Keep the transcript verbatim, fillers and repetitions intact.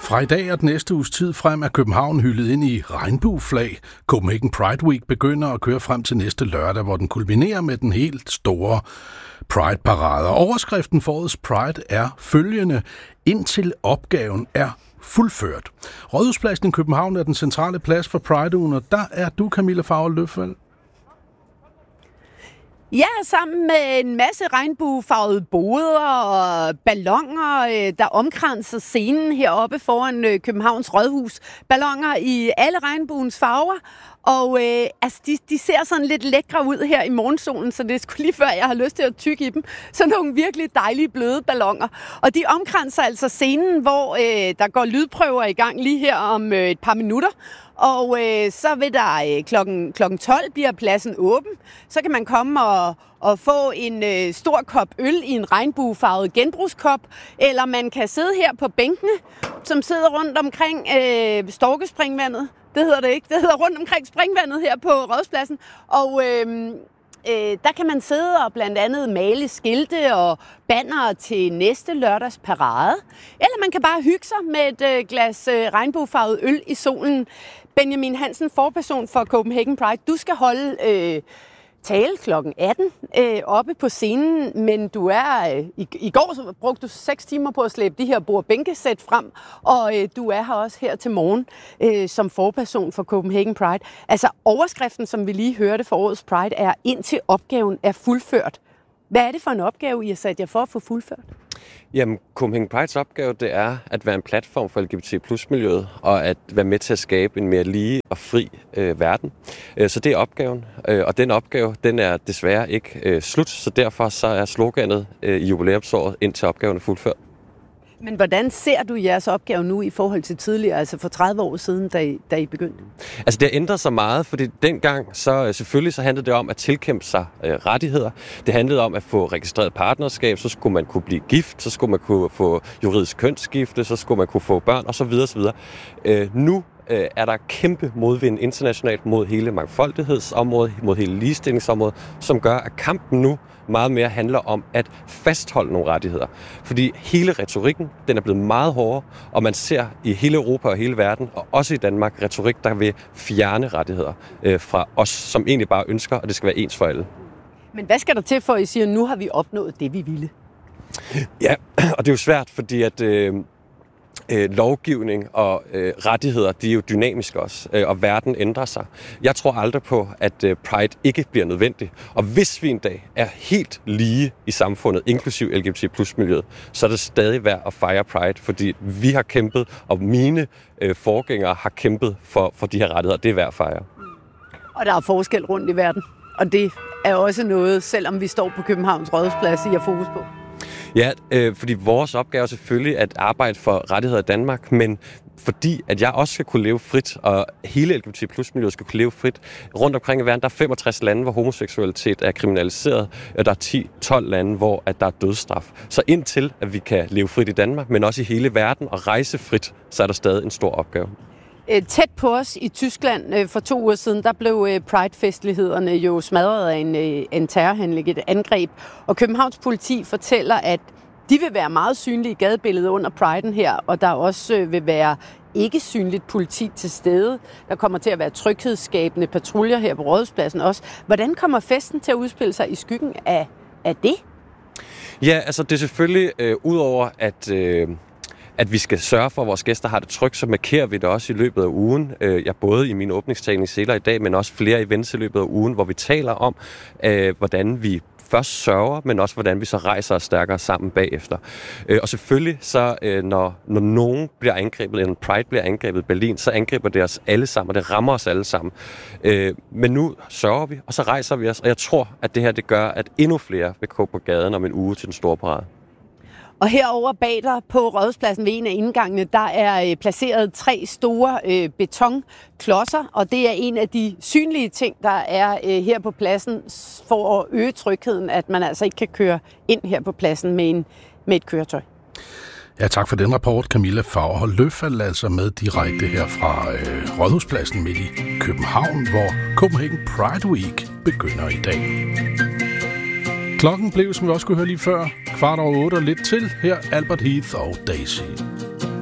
Fra i dag og den næste uges tid frem er København hyldet ind i regnbueflag. Copenhagen Pride Week begynder at køre frem til næste lørdag, hvor den kulminerer med den helt store Pride-parade. Overskriften for årets Pride er følgende: indtil opgaven er fuldført. Rådhuspladsen i København er den centrale plads for Pride-ugen, og der er du, Camilla Faurholt-Løfvald. Ja, sammen med en masse regnbuefarvede boder og balloner, der omkranser scenen heroppe foran Københavns Rådhus. Balloner i alle regnbuens farver, og øh, altså, de, de ser sådan lidt lækre ud her i morgensolen, så det er sgu lige før, jeg har lyst til at tygge i dem. Sådan nogle virkelig dejlige bløde balloner. Og de omkranser altså scenen, hvor øh, der går lydprøver i gang lige her om øh, et par minutter. Og øh, så vil der øh, klokken, klokken tolv bliver pladsen åben. Så kan man komme og, og få en øh, stor kop øl i en regnbuefarvet genbrugskop. Eller man kan sidde her på bænkene, som sidder rundt omkring øh, Storkespringvandet. Det hedder det ikke. Det hedder rundt omkring springvandet her på Rådhuspladsen. Og øh, øh, der kan man sidde og blandt andet male skilte og bannere til næste lørdags parade. Eller man kan bare hygge sig med et øh, glas øh, regnbuefarvet øl i solen. Benjamin Hansen, forperson for Copenhagen Pride. Du skal holde øh, tale klokken atten øh, oppe på scenen, men du er øh, i, i går så brugte du seks timer på at slæbe de her bord-bænkesæt frem, og øh, du er her også her til morgen øh, som forperson for Copenhagen Pride. Altså overskriften, som vi lige hørte for årets Pride, er indtil opgaven er fuldført. Hvad er det for en opgave, I har sat jer for at få fuldført? Jamen, Copenhagen Prides opgave, det er at være en platform for L G B T plus miljøet, og at være med til at skabe en mere lige og fri øh, verden. Øh, så det er opgaven, øh, og den opgave, den er desværre ikke øh, slut, så derfor så er sloganet øh, i jubilæumsåret indtil opgaven er fuldført. Men hvordan ser du jeres opgave nu i forhold til tidligere, altså for tredive år siden, da I, da I begyndte? Altså det har ændret sig meget, fordi dengang så selvfølgelig så handlede det om at tilkæmpe sig øh, rettigheder. Det handlede om at få registreret partnerskab, så skulle man kunne blive gift, så skulle man kunne få juridisk kønsskifte, så skulle man kunne få børn osv. osv. Øh, nu øh, er der kæmpe modvind internationalt mod hele mangfoldighedsområdet, mod hele ligestillingsområdet, som gør, at kampen nu meget mere handler om at fastholde nogle rettigheder. Fordi hele retorikken, den er blevet meget hårdere, og man ser i hele Europa og hele verden, og også i Danmark, retorik, der vil fjerne rettigheder øh, fra os, som egentlig bare ønsker, at det skal være ens for alle. Men hvad skal der til for, at I siger, at nu har vi opnået det, vi ville? Ja, og det er jo svært, fordi at øh, øh, lovgivning og øh, rettigheder, de er jo dynamiske også, øh, og verden ændrer sig. Jeg tror aldrig på, at øh, Pride ikke bliver nødvendig. Og hvis vi en dag er helt lige i samfundet, inklusiv L G B T plus miljøet, så er det stadig værd at fejre Pride, fordi vi har kæmpet, og mine øh, forgængere har kæmpet for, for de her rettigheder. Det er værd at fejre. Og der er forskel rundt i verden, og det er også noget, selvom vi står på Københavns Rådhusplads, I har fokus på. Ja, øh, fordi vores opgave er selvfølgelig at arbejde for rettigheder i Danmark, men fordi at jeg også skal kunne leve frit, og hele L G B T plus miljøet skal kunne leve frit rundt omkring i verden. Der er femogtres lande, hvor homoseksualitet er kriminaliseret, og der er ti til tolv lande, hvor at der er dødsstraf. Så indtil at vi kan leve frit i Danmark, men også i hele verden og rejse frit, så er der stadig en stor opgave. Tæt på os i Tyskland for to uger siden, der blev Pride-festlighederne jo smadret af en, en terrorhandling, et angreb. Og Københavns politi fortæller, at de vil være meget synlige i gadebilledet under Pride'en her, og der også vil være ikke synligt politi til stede. Der kommer til at være tryghedsskabende patruljer her på Rådhuspladsen også. Hvordan kommer festen til at udspille sig i skyggen af, af det? Ja, altså det er selvfølgelig øh, udover at... Øh at vi skal sørge for, at vores gæster har det trygt, så markerer vi det også i løbet af ugen. Jeg både i min åbningstale senere i dag, men også flere events i løbet af ugen, hvor vi taler om, hvordan vi først sørger, men også hvordan vi så rejser os stærkere sammen bagefter. Og selvfølgelig, så når, når nogen bliver angrebet, eller Pride bliver angrebet i Berlin, så angriber det os alle sammen, og det rammer os alle sammen. Men nu sørger vi, og så rejser vi os, og jeg tror, at det her det gør, at endnu flere vil gå på gaden om en uge til den store parade. Og herover bag dig på Rådhuspladsen ved en af indgangene, der er placeret tre store øh, betonklodser, og det er en af de synlige ting, der er øh, her på pladsen for at øge trygheden, at man altså ikke kan køre ind her på pladsen med, en, med et køretøj. Ja, tak for den rapport, Camilla Faurholt-Løfvald, altså med direkte her fra øh, Rådhuspladsen midt i København, hvor Copenhagen Pride Week begynder i dag. Klokken blev, som vi også kunne høre lige før, kvart over otte og lidt til. Her Albert Heath og Daisy.